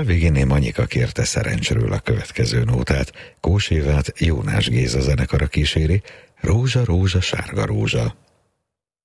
dal végén néma Anyika kérte Szerencsről a következő nótát. Kós Évát Jónás Géza zenekara kíséri, Rózsa, rózsa, sárga rózsa.